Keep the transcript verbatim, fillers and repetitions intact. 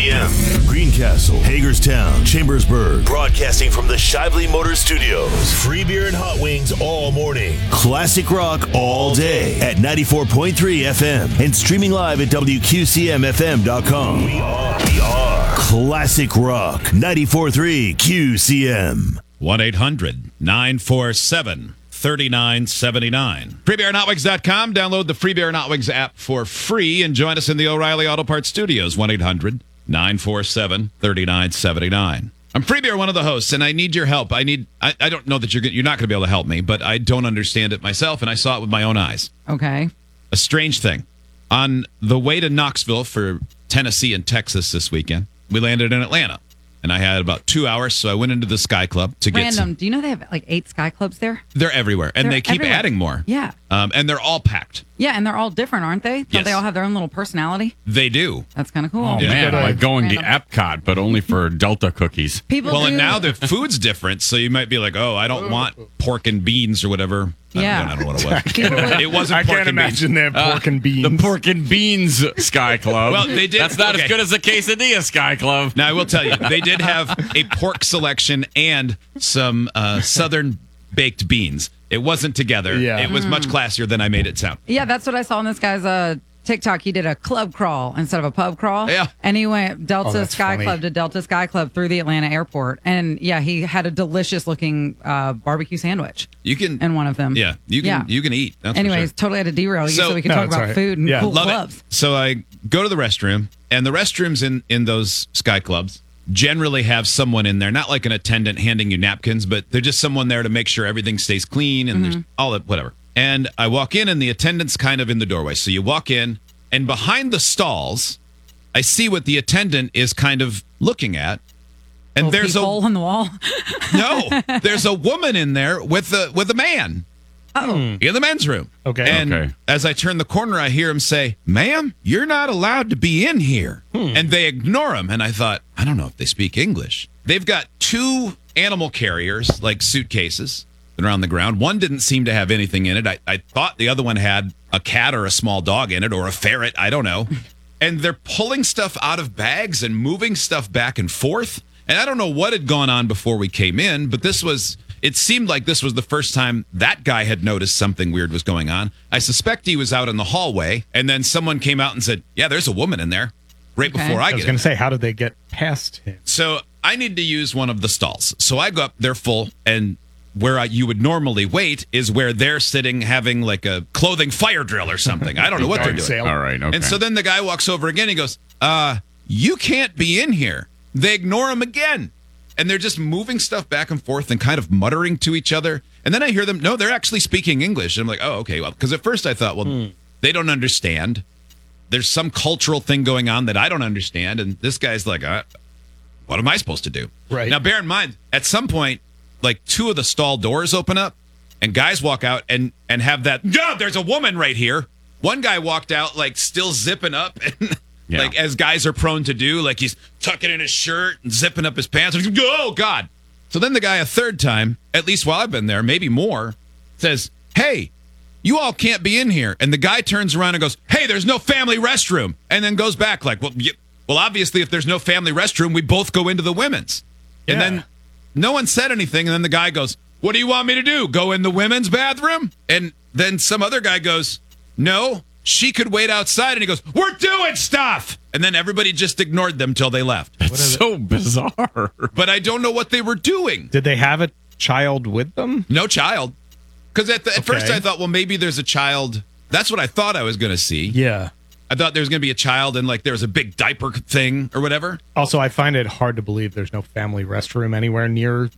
C M. Greencastle, Hagerstown, Chambersburg. Broadcasting from the Shively Motors Studios. Free beer and hot wings all morning. Classic rock all day at ninety-four point three F M. And streaming live at W Q C M F M dot com. We are, we are Classic Rock ninety-four point three Q C M. one eight hundred nine four seven three nine seven nine. free beer and hot wings dot com. Download the Free Beer and Hot Wings app for free and join us in the O'Reilly Auto Parts Studios. one eight hundred nine four seven three nine seven nine. I'm Free Beer, one of the hosts, and I need your help. I need. I, I don't know that you're you're not going to be able to help me, but I don't understand it myself, and I saw it with my own eyes. Okay. A strange thing. On the way to Knoxville for Tennessee and Texas this weekend, we landed in Atlanta. And I had about two hours, so I went into the Sky Club to get Random. some. Do you know they have like eight Sky Clubs there? They're everywhere, and They're they keep everywhere. adding more. Yeah. Um, and they're all packed. Yeah, and they're all different, aren't they? Don't Yes. they all have their own little personality? They do. That's kind of cool. Oh, Yeah. man, Yeah. like going Random. to Epcot, but only for Delta cookies. People Well, do. and now the food's different, so you might be like, oh, I don't want pork and beans or whatever. I Yeah. don't, I don't know what it was. People would- It wasn't I pork can't and imagine beans. they have pork and beans. The Pork and Beans Sky Club. Well, they did- That's not okay. as good as the Quesadilla Sky Club. Now, I will tell you, they did have a pork selection and some uh, southern baked beans. It wasn't together. Yeah. It was much classier than I made it sound. Yeah, that's what I saw on this guy's uh, TikTok. He did a club crawl instead of a pub crawl. Yeah. And he went Delta Oh, that's Sky funny. Club to Delta Sky Club through the Atlanta airport. And yeah, he had a delicious looking uh, barbecue sandwich You can, in one of them. yeah, you can, Yeah. you can eat. That's for Anyways, sure. totally had to derail you so, So- we can No, talk it's about all right. food and Yeah. cool Love clubs. it. So I go to the restroom, and the restrooms in in those Sky Clubs generally have someone in there, not like an attendant handing you napkins, but they're just someone there to make sure everything stays clean and there's all that, whatever. And I walk in, and the attendant's kind of in the doorway. So you walk in, and behind the stalls, I see what the attendant is kind of looking at. And Little there's a hole in the wall. no, there's a woman in there with a with a man. Oh. In the men's room. Okay. And Okay. as I turn the corner, I hear him say, ma'am, you're not allowed to be in here. And they ignore him. And I thought, I don't know if they speak English. They've got two animal carriers, like suitcases, that are on the ground. One didn't seem to have anything in it. I, I thought the other one had a cat or a small dog in it or a ferret. I don't know. And they're pulling stuff out of bags and moving stuff back and forth. And I don't know what had gone on before we came in, but this was, it seemed like this was the first time that guy had noticed something weird was going on. I suspect he was out in the hallway, and then someone came out and said, yeah, there's a woman in there right Okay. before I, I get was in. going to say, how did they get past him? So I need to use one of the stalls. So I go up, they're full, and where I, you would normally wait is where they're sitting having like a clothing fire drill or something. I don't know what they're Yard doing. sale. All right, okay. And so then the guy walks over again. He goes, uh, you can't be in here. They ignore him again. And they're just moving stuff back and forth and kind of muttering to each other. And then I hear them, no, they're actually speaking English. And I'm like, oh, okay. Well, because at first I thought, well, Hmm. they don't understand. There's some cultural thing going on that I don't understand. And this guy's like, uh, what am I supposed to do? Right. Now, bear in mind, at some point, like two of the stall doors open up and guys walk out and, and have that, yeah, there's a woman right here. One guy walked out like still zipping up and Yeah. like as guys are prone to do, like he's tucking in his shirt and zipping up his pants. And he's, oh, God. So then the guy a third time, at least while I've been there, maybe more, says, hey, you all can't be in here. And the guy turns around and goes, hey, there's no family restroom. And then goes back like, well, you, well, obviously, if there's no family restroom, we both go into the women's. And Yeah. then no one said anything. And then the guy goes, what do you want me to do? Go in the women's bathroom? And then some other guy goes, no, she could wait outside. And he goes, we're doing stuff. And then everybody just ignored them till they left. It's so bizarre. But I don't know what they were doing. Did they have a child with them? No child. Because at, the, at first Okay. I thought, well, maybe there's a child. That's what I thought I was going to see. Yeah. I thought there was going to be a child and like there was a big diaper thing or whatever. Also, I find it hard to believe there's no family restroom anywhere near